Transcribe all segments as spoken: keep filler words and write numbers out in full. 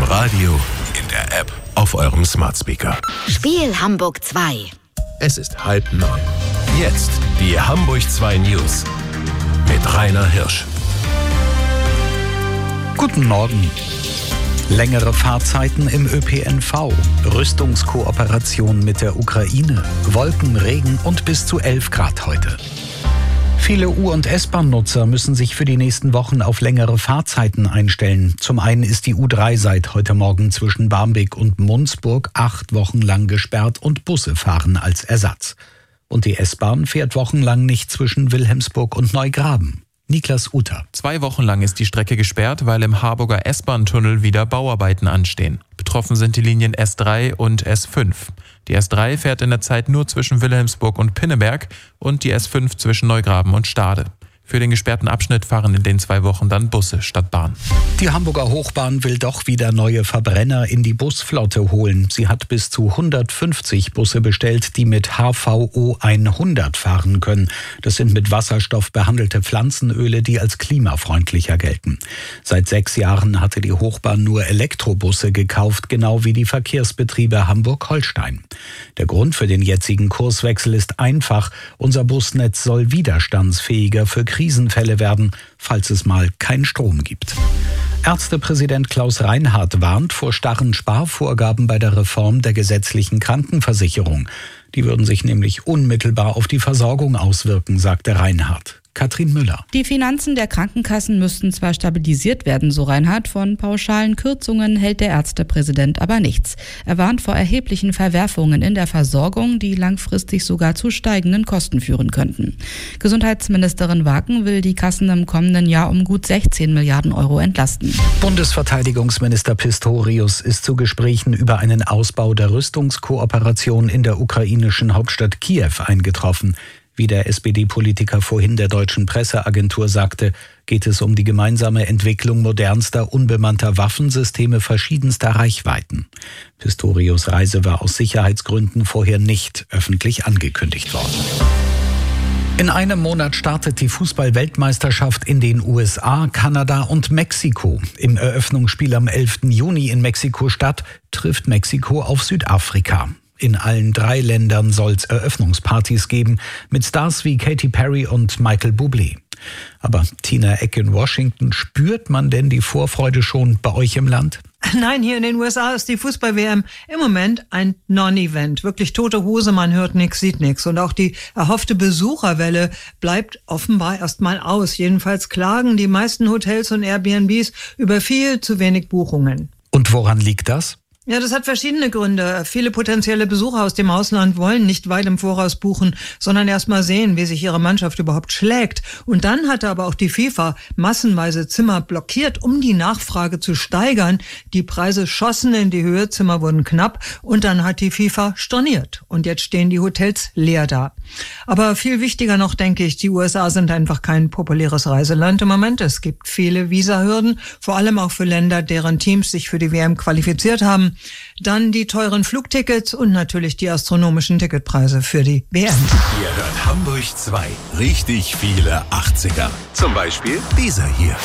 Radio, in der App, auf eurem Smart Speaker. Spiel Hamburg zwei. Es ist halb neun. Jetzt die Hamburg zwei News mit Rainer Hirsch. Guten Morgen. Längere Fahrzeiten im Ö P N V, Rüstungskooperation mit der Ukraine, Wolken, Regen und bis zu elf Grad heute. Viele U- und S-Bahn-Nutzer müssen sich für die nächsten Wochen auf längere Fahrzeiten einstellen. Zum einen ist die U drei seit heute Morgen zwischen Barmbek und Munzburg acht Wochen lang gesperrt und Busse fahren als Ersatz. Und die S-Bahn fährt wochenlang nicht zwischen Wilhelmsburg und Neugraben. Niklas Uter. Zwei Wochen lang ist die Strecke gesperrt, weil im Harburger S-Bahn-Tunnel wieder Bauarbeiten anstehen. Betroffen sind die Linien S drei und S fünf. Die S drei fährt in der Zeit nur zwischen Wilhelmsburg und Pinneberg und die S fünf zwischen Neugraben und Stade. Für den gesperrten Abschnitt fahren in den zwei Wochen dann Busse statt Bahn. Die Hamburger Hochbahn will doch wieder neue Verbrenner in die Busflotte holen. Sie hat bis zu hundertfünfzig Busse bestellt, die mit H V O hundert fahren können. Das sind mit Wasserstoff behandelte Pflanzenöle, die als klimafreundlicher gelten. Seit sechs Jahren hatte die Hochbahn nur Elektrobusse gekauft, genau wie die Verkehrsbetriebe Hamburg-Holstein. Der Grund für den jetzigen Kurswechsel ist einfach. Unser Busnetz soll widerstandsfähiger für Krisenfälle werden, falls es mal keinen Strom gibt. Ärztepräsident Klaus Reinhardt warnt vor starren Sparvorgaben bei der Reform der gesetzlichen Krankenversicherung. Die würden sich nämlich unmittelbar auf die Versorgung auswirken, sagte Reinhardt. Katrin Müller. Die Finanzen der Krankenkassen müssten zwar stabilisiert werden, so Reinhardt, von pauschalen Kürzungen hält der Ärztepräsident aber nichts. Er warnt vor erheblichen Verwerfungen in der Versorgung, die langfristig sogar zu steigenden Kosten führen könnten. Gesundheitsministerin Waken will die Kassen im kommenden Jahr um gut sechzehn Milliarden Euro entlasten. Bundesverteidigungsminister Pistorius ist zu Gesprächen über einen Ausbau der Rüstungskooperation in der ukrainischen Hauptstadt Kiew eingetroffen. Wie der S P D-Politiker vorhin der deutschen Presseagentur sagte, geht es um die gemeinsame Entwicklung modernster, unbemannter Waffensysteme verschiedenster Reichweiten. Pistorius' Reise war aus Sicherheitsgründen vorher nicht öffentlich angekündigt worden. In einem Monat startet die Fußball-Weltmeisterschaft in den U S A, Kanada und Mexiko. Im Eröffnungsspiel am elften Juni in Mexiko-Stadt trifft Mexiko auf Südafrika. In allen drei Ländern soll es Eröffnungspartys geben, mit Stars wie Katy Perry und Michael Bublé. Aber Tina Eck in Washington, spürt man denn die Vorfreude schon bei euch im Land? Nein, hier in den U S A ist die Fußball-W M im Moment ein Non-Event. Wirklich tote Hose, man hört nichts, sieht nichts. Und auch die erhoffte Besucherwelle bleibt offenbar erstmal aus. Jedenfalls klagen die meisten Hotels und Airbnbs über viel zu wenig Buchungen. Und woran liegt das? Ja, das hat verschiedene Gründe. Viele potenzielle Besucher aus dem Ausland wollen nicht weit im Voraus buchen, sondern erst mal sehen, wie sich ihre Mannschaft überhaupt schlägt. Und dann hatte aber auch die FIFA massenweise Zimmer blockiert, um die Nachfrage zu steigern. Die Preise schossen in die Höhe, Zimmer wurden knapp und dann hat die FIFA storniert. Und jetzt stehen die Hotels leer da. Aber viel wichtiger noch, denke ich, die U S A sind einfach kein populäres Reiseland im Moment. Es gibt viele Visahürden, vor allem auch für Länder, deren Teams sich für die W M qualifiziert haben. Dann die teuren Flugtickets und natürlich die astronomischen Ticketpreise für die W M. Ihr hört Hamburg zwei. Richtig viele achtziger. Zum Beispiel dieser hier.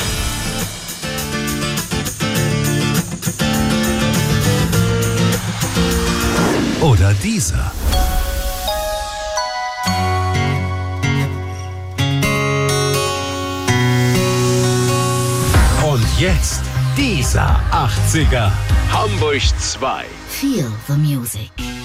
Oder dieser. Und jetzt dieser achtziger. Hamburg zwei. Feel the music.